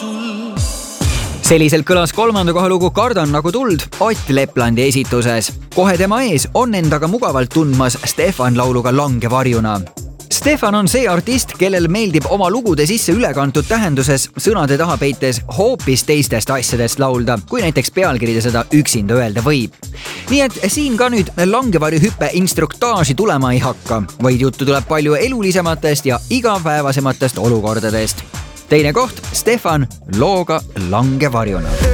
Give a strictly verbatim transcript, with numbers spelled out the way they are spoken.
sul. Selliselt kõlas kolmanda koha lugu Kardan nagu tuld Ott Leplandi esituses. Kohe tema ees on endaga mugavalt tundmas Stefan lauluga Lange varjuna. Stefan on see artist, kellel meeldib oma lugude sisse ülekantud tähenduses sõnade taha peites hoopis teistest asjadest laulda, kui näiteks pealkirjade seda üksinda öelda võib. Nii et siin ka nüüd langevarju hüppe instruktaaži tulema ei hakka, vaid juttu tuleb palju elulisematest ja igapäevasematest olukordadest. Teine koht, Stefan looga Lange varjuna.